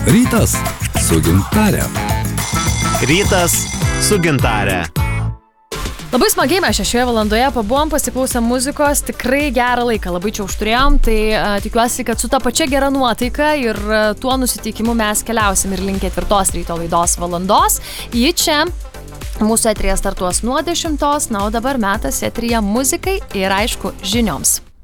Rytas su gintare. Rytas su gintare. Labai smagiai mes šioje valandoje pabuvom, pasiklausę muzikos, tikrai gerą laiką labai čia užturėjom, tai tikiuosi, kad su ta pačia gera nuotaika ir tuo nusiteikimu mes keliausim ir link 4 ryto laidos valandos. Ji čia mūsų eteryje startuos nuo 10, na o dabar metas eteryje muzikai ir aišku žinioms.